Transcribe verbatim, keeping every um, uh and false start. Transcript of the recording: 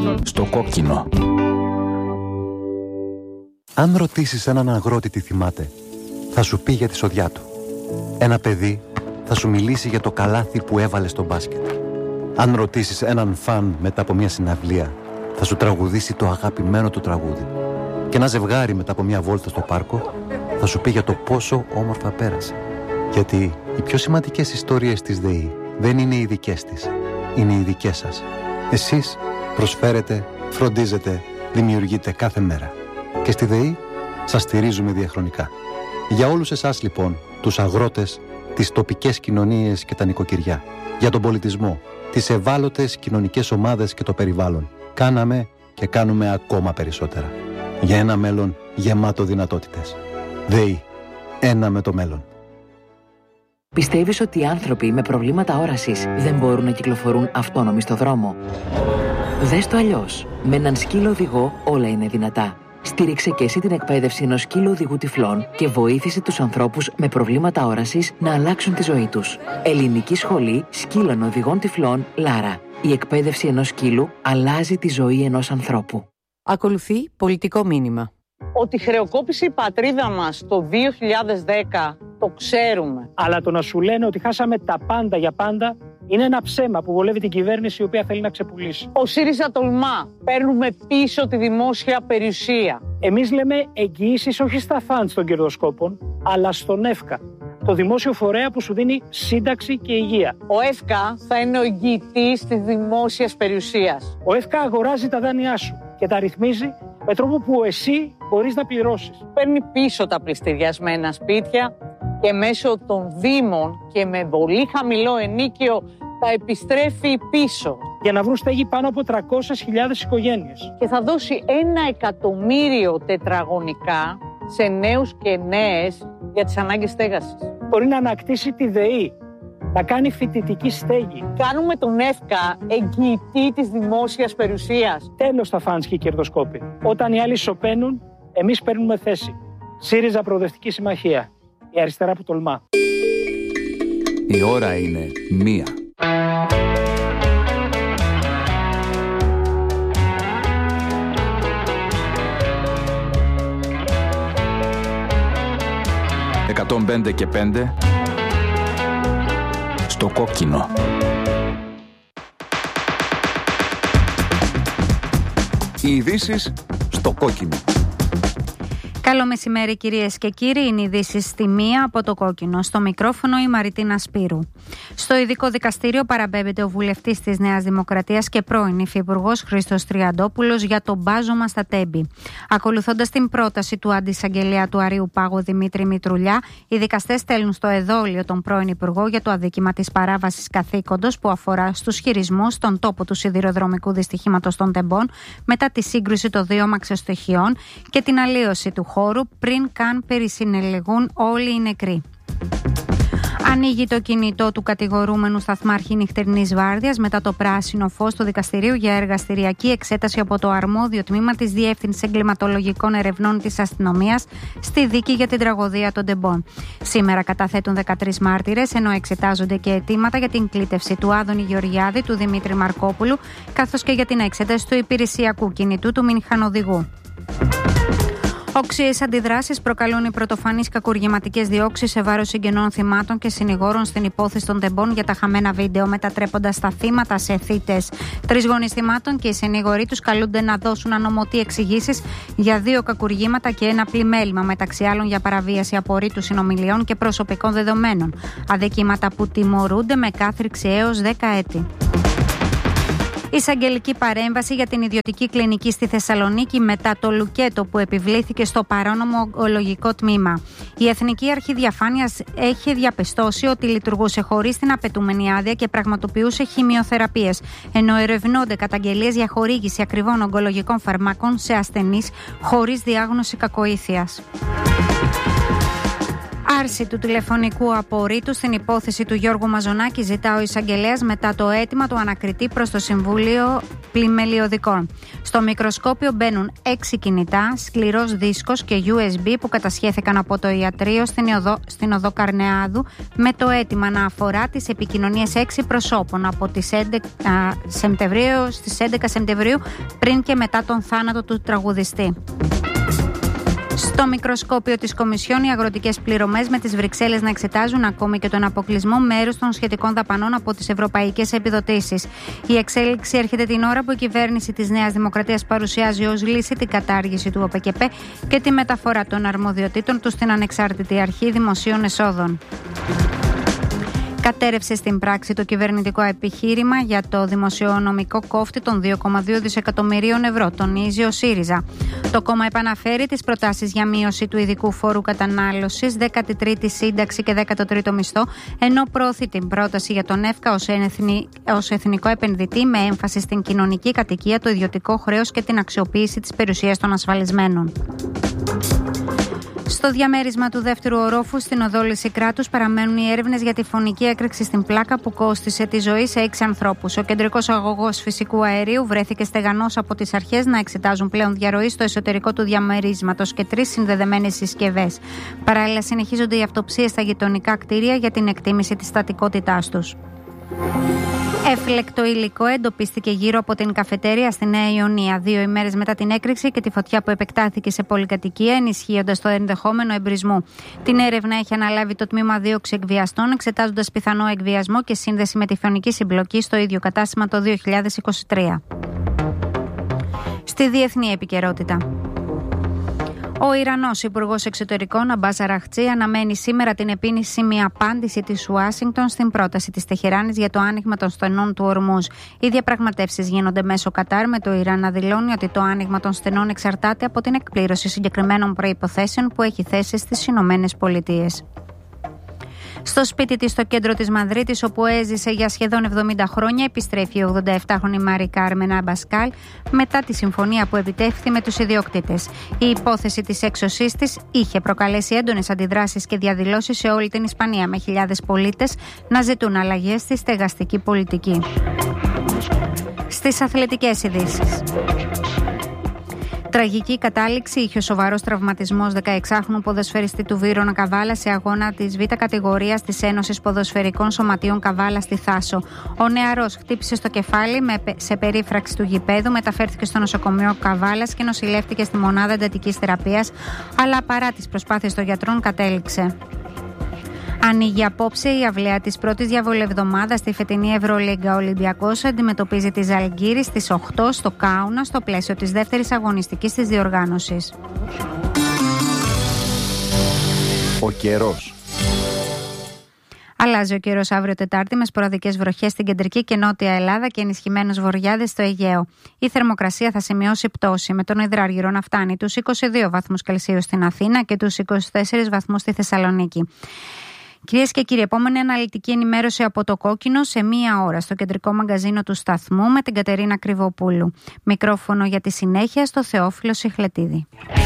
Στο κόκκινο. Αν ρωτήσεις έναν αγρότη τι θυμάται, θα σου πει για τη σοδιά του. Ένα παιδί θα σου μιλήσει για το καλάθι που έβαλε στο μπάσκετ. Αν ρωτήσεις έναν φαν μετά από μια συναυλία, θα σου τραγουδήσει το αγαπημένο του τραγούδι. Και ένα ζευγάρι μετά από μια βόλτα στο πάρκο θα σου πει για το πόσο όμορφα πέρασε. Γιατί οι πιο σημαντικές ιστορίες της ΔΕΗ δεν είναι οι δικές της, είναι οι δικές σας. Εσείς προσφέρετε, φροντίζετε, δημιουργείτε κάθε μέρα. Και στη ΔΕΗ σας στηρίζουμε διαχρονικά. Για όλους εσάς λοιπόν, τους αγρότες, τις τοπικές κοινωνίες και τα νοικοκυριά, για τον πολιτισμό, τις ευάλωτες κοινωνικές ομάδες και το περιβάλλον, κάναμε και κάνουμε ακόμα περισσότερα. Για ένα μέλλον γεμάτο δυνατότητες. ΔΕΗ. Ένα με το μέλλον. Πιστεύεις ότι οι άνθρωποι με προβλήματα όρασης δεν μπορούν να κυκλοφορούν αυτόνομοι στο δρόμο? Δες το αλλιώς. Με έναν σκύλο οδηγό όλα είναι δυνατά. Στήριξε και εσύ την εκπαίδευση ενός σκύλου οδηγού τυφλών και βοήθησε τους ανθρώπους με προβλήματα όρασης να αλλάξουν τη ζωή τους. Ελληνική Σχολή Σκύλων Οδηγών Τυφλών Λάρα. Η εκπαίδευση ενός σκύλου αλλάζει τη ζωή ενός ανθρώπου. Ακολουθεί πολιτικό μήνυμα. Ότι χρεοκόπησε η πατρίδα μας το δύο χιλιάδες δέκα, το ξέρουμε. Αλλά το να σου λένε ότι χάσαμε τα πάντα για πάντα είναι ένα ψέμα που βολεύει την κυβέρνηση η οποία θέλει να ξεπουλήσει. Ο ΣΥΡΙΖΑ τολμά. Παίρνουμε πίσω τη δημόσια περιουσία. Εμείς λέμε εγγυήσεις όχι στα φαντς των κερδοσκόπων, αλλά στον ΕΦΚΑ. Το δημόσιο φορέα που σου δίνει σύνταξη και υγεία. Ο ΕΦΚΑ θα είναι ο εγγυητής της δημόσιας περιουσίας. Ο ΕΦΚΑ αγοράζει τα δάνειά σου και τα ρυθμίζει με τρόπο που εσύ μπορείς να πληρώσεις. Παίρνει πίσω τα πληστηριασμένα σπίτια και μέσω των δήμων και με πολύ χαμηλό ενίκιο τα επιστρέφει πίσω. Για να βρουν στέγη πάνω από τριακόσιες χιλιάδες οικογένειες. Και θα δώσει ένα εκατομμύριο τετραγωνικά σε νέους και νέες για τις ανάγκες στέγασης. Μπορεί να ανακτήσει τη ΔΕΗ, να κάνει φοιτητική στέγη. Κάνουμε τον ΕΦΚΑ εγγυητή της δημόσιας περιουσίας. Τέλος τα φαντς και οι κερδοσκόποι. Όταν οι άλλοι σωπαίνουν, εμείς παίρνουμε θέση. ΣΥΡΙΖΑ Προοδευτική Συμμαχία. Η αριστερά που τολμά. Η ώρα είναι μία. εκατόν πέντε και πέντε στο κόκκινο. Οι ειδήσεις στο κόκκινο. Καλό μεσημέρι κυρίες και κύριοι, είναι ειδήσεις στη μία από το κόκκινο. Στο μικρόφωνο η Μαριτίνα Σπύρου. Στο ειδικό δικαστήριο παραπέμπεται ο βουλευτής της Νέας Δημοκρατίας και πρώην υφυπουργός Χρήστος Τριαντόπουλος για το μπάζωμα στα Τέμπη. Ακολουθώντας την πρόταση του αντισαγγελέα του Αρείου Πάγου Δημήτρη Μητρουλιά, οι δικαστές στέλνουν στο εδόλιο τον πρώην υπουργό για το αδίκημα της παράβασης καθήκοντος που αφορά στους χειρισμούς στον τόπο του σιδηροδρομικού δυστυχήματος των Τεμπών μετά τη σύγκρουση των δύο μαξιστοχιών και την αλλίωση του χώρου πριν καν περισυνελεγούν όλοι οι νεκροί. Ανοίγει το κινητό του κατηγορούμενου σταθμάρχη νυχτερινής βάρδιας μετά το πράσινο φως του δικαστηρίου για εργαστηριακή εξέταση από το αρμόδιο τμήμα της Διεύθυνσης Εγκληματολογικών Ερευνών της Αστυνομίας στη δίκη για την τραγωδία των Τεμπών. Σήμερα καταθέτουν δεκατρείς μάρτυρες, ενώ εξετάζονται και αιτήματα για την κλήτευση του Άδωνη Γεωργιάδη, του Δημήτρη Μαρκόπουλου, καθώς και για την εξέταση του υπηρεσιακού κινητού του μηχανοδηγού. Οξύες αντιδράσεις προκαλούν οι πρωτοφανείς κακουργηματικές διώξεις σε βάρος συγγενών θυμάτων και συνηγόρων στην υπόθεση των Τεμπών για τα χαμένα βίντεο, μετατρέποντας τα θύματα σε θύτες. Τρεις γονείς θυμάτων και οι συνήγοροι τους καλούνται να δώσουν ανωμοτή εξηγήσεις για δύο κακουργήματα και ένα πλημέλημα, μεταξύ άλλων για παραβίαση απορρίτου συνομιλιών και προσωπικών δεδομένων. Αδικήματα που τιμωρούνται με κάθριξη έως δέκα έτη. Εισαγγελική παρέμβαση για την ιδιωτική κλινική στη Θεσσαλονίκη μετά το λουκέτο που επιβλήθηκε στο παρόνομο ογκολογικό τμήμα. Η Εθνική Αρχή Διαφάνειας έχει διαπιστώσει ότι λειτουργούσε χωρίς την απαιτούμενη άδεια και πραγματοποιούσε χημειοθεραπείες, ενώ ερευνώνται καταγγελίες για χορήγηση ακριβών ογκολογικών φαρμάκων σε ασθενείς χωρίς διάγνωση κακοήθειας. Άρση του τηλεφωνικού απορρίτου στην υπόθεση του Γιώργου Μαζονάκη ζητά ο εισαγγελέας μετά το αίτημα του ανακριτή προς το Συμβούλιο Πλημελιωδικών. Στο μικροσκόπιο μπαίνουν έξι κινητά, σκληρός δίσκος και γιου ες μπι που κατασχέθηκαν από το ιατρείο στην οδό, στην οδό Καρνεάδου με το αίτημα να αφορά τις επικοινωνίες έξι προσώπων από τις έντεκα Σεπτεμβρίου στις έντεκα Σεπτεμβρίου πριν και μετά τον θάνατο του τραγουδιστή. Στο μικροσκόπιο της Κομισιόν, οι αγροτικές πληρωμές με τις Βρυξέλλες να εξετάζουν ακόμη και τον αποκλεισμό μέρους των σχετικών δαπανών από τις ευρωπαϊκές επιδοτήσεις. Η εξέλιξη έρχεται την ώρα που η κυβέρνηση της Νέας Δημοκρατίας παρουσιάζει ως λύση την κατάργηση του ΟΠΕΚΕΠΕ και τη μεταφορά των αρμοδιοτήτων του στην Ανεξάρτητη Αρχή Δημοσίων Εσόδων. Κατέρευσε στην πράξη το κυβερνητικό επιχείρημα για το δημοσιονομικό κόφτη των δύο κόμμα δύο δισεκατομμυρίων ευρώ, τονίζει ο ΣΥΡΙΖΑ. Το κόμμα επαναφέρει τις προτάσεις για μείωση του ειδικού φόρου κατανάλωσης, δέκατη τρίτη σύνταξη και δέκατο τρίτο μισθό, ενώ προωθεί την πρόταση για τον ΕΦΚΑ ως, εθνι... ως εθνικό επενδυτή με έμφαση στην κοινωνική κατοικία, το ιδιωτικό χρέος και την αξιοποίηση της περιουσίας των ασφαλισμένων. Στο διαμέρισμα του δεύτερου ορόφου στην οδό Λυσικράτους παραμένουν οι έρευνες για τη φωνική έκρηξη στην πλάκα που κόστισε τη ζωή σε έξι ανθρώπους. Ο κεντρικός αγωγός φυσικού αερίου βρέθηκε στεγανός από τις αρχές να εξετάζουν πλέον διαρροή στο εσωτερικό του διαμερίσματος και τρεις συνδεδεμένες συσκευές. Παράλληλα, συνεχίζονται οι αυτοψίες στα γειτονικά κτίρια για την εκτίμηση της στατικότητάς τους. Έφλεκτο υλικό εντοπίστηκε γύρω από την καφετέρια στη Νέα Ιωνία, δύο ημέρες μετά την έκρηξη και τη φωτιά που επεκτάθηκε σε πολυκατοικία, ενισχύοντας το ενδεχόμενο εμπρισμού. Την έρευνα έχει αναλάβει το τμήμα δίωξη εκβιαστών, εξετάζοντας πιθανό εκβιασμό και σύνδεση με τη φωνική συμπλοκή στο ίδιο κατάστημα το δύο χιλιάδες είκοσι τρία. Στη διεθνή επικαιρότητα. Ο Ιρανός Υπουργός Εξωτερικών Αμπάς Αραχτζή αναμένει σήμερα την επίσημη απάντηση της Ουάσιγκτον στην πρόταση της Τεχεράνης για το άνοιγμα των στενών του Ορμούζ. Οι διαπραγματεύσεις γίνονται μέσω Κατάρ, με το Ιράν να δηλώνει ότι το άνοιγμα των στενών εξαρτάται από την εκπλήρωση συγκεκριμένων προϋποθέσεων που έχει θέσει στις Ηνωμένες Πολιτείες. Στο σπίτι της στο κέντρο της Μαδρίτης, όπου έζησε για σχεδόν εβδομήντα χρόνια, επιστρέφει η ογδονταεφτάχρονη Μαρή Κάρμεν Αμπασκάλ μετά τη συμφωνία που επιτεύχθη με τους ιδιοκτήτες. Η υπόθεση της έξωσής της είχε προκαλέσει έντονες αντιδράσεις και διαδηλώσεις σε όλη την Ισπανία, με χιλιάδες πολίτες να ζητούν αλλαγές στη στεγαστική πολιτική. Στις αθλητικές ειδήσεις. Τραγική κατάληξη είχε ο σοβαρός τραυματισμός δεκαεξάχρονου ποδοσφαιριστή του Βύρωνα Καβάλα σε αγώνα της Β' κατηγορίας της Ένωσης Ποδοσφαιρικών Σωματείων Καβάλα στη Θάσο. Ο νεαρός χτύπησε στο κεφάλι με, σε περίφραξη του γηπέδου, μεταφέρθηκε στο νοσοκομείο Καβάλας και νοσηλεύτηκε στη μονάδα εντατικής θεραπείας, αλλά παρά τις προσπάθειες των γιατρών κατέληξε. Ανοίγει απόψε η αυλαία της πρώτης διαβολευδομάδας στη φετινή Ευρωλίγκα. Ο Ολυμπιακός αντιμετωπίζει τη Ζαλγκύρη στις οκτώ στο Κάουνα στο πλαίσιο της δεύτερης αγωνιστικής της διοργάνωσης. Ο καιρός. Αλλάζει ο καιρός αύριο Τετάρτη με σποραδικές βροχές στην κεντρική και νότια Ελλάδα και ενισχυμένους βοριάδες στο Αιγαίο. Η θερμοκρασία θα σημειώσει πτώση, με τον υδράργυρο να φτάνει τους είκοσι δύο βαθμούς Κελσίου στην Αθήνα και τους είκοσι τέσσερις βαθμούς στη Θεσσαλονίκη. Κυρίες και κύριοι, επόμενη αναλυτική ενημέρωση από το Κόκκινο σε μία ώρα στο κεντρικό μαγκαζίνο του σταθμού με την Κατερίνα Κρυβοπούλου. Μικρόφωνο για τη συνέχεια στο Θεόφιλο Σιχλετίδη.